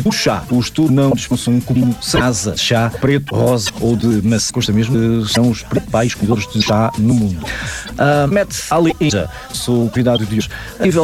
do chá. O estudo não dispensou um copinho sem asa, chá preto, rosa ou de maçã. Custa mesmo, são os principais consumidores de chá no mundo. Matt Ali, sou o convidado de hoje. A nível